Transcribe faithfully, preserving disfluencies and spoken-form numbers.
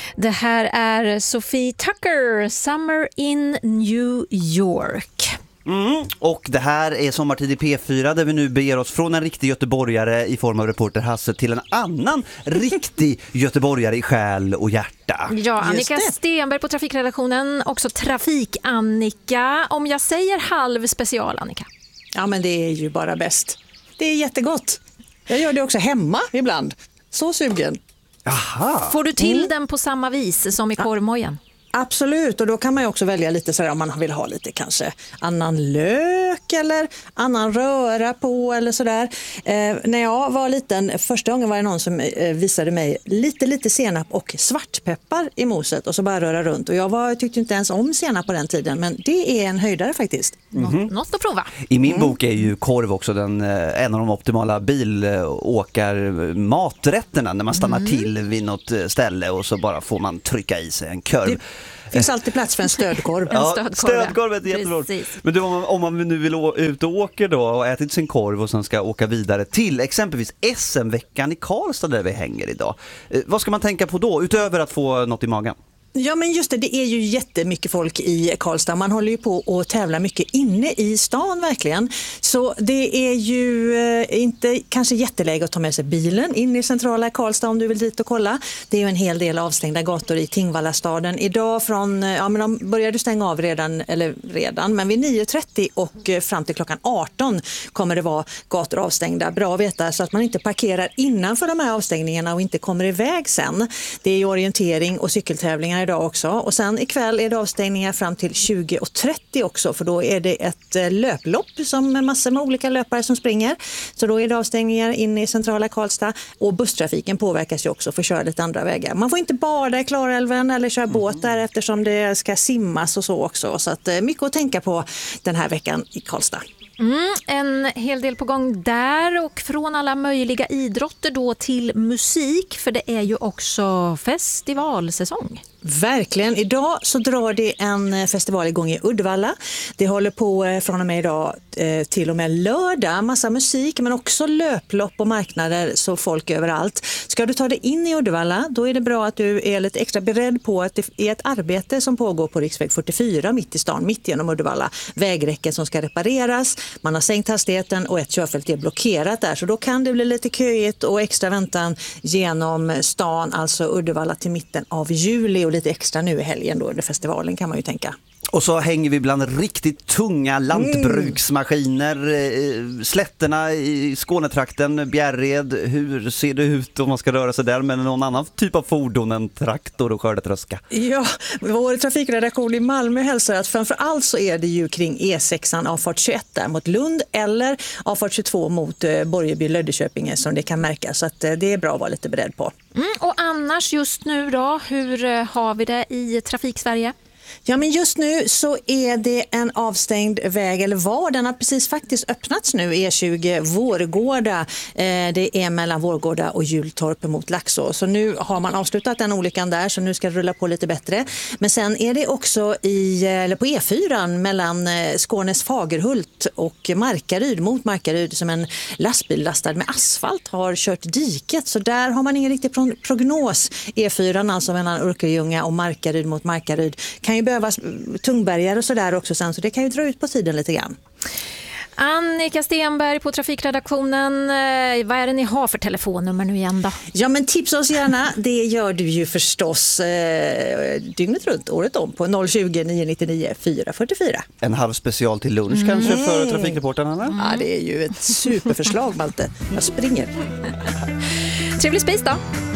Det här är Sophie Tucker, Summer in New York. Mm. Och det här är Sommartid i P fyra där vi nu beger oss från en riktig göteborgare i form av reporter Hasse till en annan riktig göteborgare i själ och hjärta. Ja, Annika Stenberg på trafikredaktionen, också Trafik-Annika. Om jag säger halv special, Annika. Ja, men det är ju bara bäst. Det är jättegott. Jag gör det också hemma ibland. Så sugen. Aha. Får du till Mm. den på samma vis som i korvmojen? Absolut, och då kan man ju också välja lite sådär om man vill ha lite kanske annan lök eller annan röra på eller sådär. Eh, när jag var liten, första gången var det någon som eh, visade mig lite lite senap och svartpeppar i moset och så bara röra runt. Och jag var, tyckte inte ens om senap på den tiden, men det är en höjdare faktiskt. Mm-hmm. Nå- något att prova. I min mm. bok är ju korv också den, en av de optimala bilåkar-maträtterna när man stannar mm. till vid något ställe och så bara får man trycka i sig en korv. Det finns alltid plats för en stödkorv. En stödkorv, stödkorv är jättebra. Men du, om, man, om man nu vill å, ut och åker då och ätit sin korv och sen ska åka vidare till exempelvis S M-veckan i Karlstad där vi hänger idag. Eh, vad ska man tänka på då utöver att få något i magen? Ja, men just det, det är ju jättemycket folk i Karlstad. Man håller ju på att tävla mycket inne i stan verkligen. Så det är ju eh, inte kanske jätteläge att ta med sig bilen in i centrala Karlstad om du vill dit och kolla. Det är ju en hel del avstängda gator i Tingvallastaden. Idag från, ja men de började stänga av redan, eller redan, men vid nio trettio och fram till klockan arton kommer det vara gator avstängda. Bra att veta så att man inte parkerar innanför de här avstängningarna och inte kommer iväg sen. Det är ju orientering och cykeltävlingar idag också. Och sen ikväll är det avstängningar fram till tjugo trettio också, för då är det ett löplopp som med massor med olika löpare som springer. Så då är det avstängningar in i centrala Karlstad och busstrafiken påverkas ju också för att köra lite andra vägar. Man får inte bada i Klarälven eller köra båt där eftersom det ska simmas och så också. Så att mycket att tänka på den här veckan i Karlstad. Mm, en hel del på gång där och från alla möjliga idrotter då till musik, för det är ju också festivalsäsong. Verkligen. Idag så drar det en festival igång i Uddevalla. Det håller på från och med idag till och med lördag. Massa musik men också löplopp och marknader så folk överallt. Ska du ta dig in i Uddevalla, då är det bra att du är lite extra beredd på att det är ett arbete som pågår på riksväg fyrtiofyra mitt i stan, mitt genom Uddevalla. Vägräcken som ska repareras, man har sänkt hastigheten och ett körfält är blockerat där. Så då kan det bli lite köigt och extra väntan genom stan, alltså Uddevalla till mitten av juli. Och lite extra nu i helgen då under festivalen kan man ju tänka. Och så hänger vi bland riktigt tunga lantbruksmaskiner, mm. slätterna i Skånetrakten, Bjärred. Hur ser det ut om man ska röra sig där med någon annan typ av fordon än traktor och skördetröska? Ja, vår trafikredaktion i Malmö hälsar att framförallt så är det ju kring E sexan avfart tjugoett där mot Lund eller avfart tjugotvå mot Borgeby-Löddeköpinge som det kan märkas. Så att det är bra att vara lite beredd på. Mm, och annars just nu då, hur har vi det i Trafiksverige? Ja, men just nu så är det en avstängd väg, eller var den har precis faktiskt öppnats nu, E tjugo Vårgårda. Eh, det är mellan Vårgårda och Hjultorp mot Laxå. Så nu har man avslutat den olyckan där, så nu ska det rulla på lite bättre. Men sen är det också i, eller på E fyran mellan Skånes Fagerhult och Markaryd mot Markaryd som en lastbil lastad med asfalt har kört diket. Så där har man ingen riktig prognos. E fyran alltså mellan Örkelljunga och Markaryd mot Markaryd kan ju behövas tungbergare och sådär också sen, så det kan ju dra ut på tiden lite grann. Annika Stenberg på trafikredaktionen, vad är det ni har för telefonnummer nu igen då? Ja, men tipsa oss gärna, det gör du ju förstås eh, dygnet runt, året om på noll tjugo, nio nittionio, fyra fyrtiofyra. En halv special till lunch mm. kanske för trafikreporterna? Mm. Ja, det är ju ett superförslag, Malte. Jag springer. Trevlig spis då!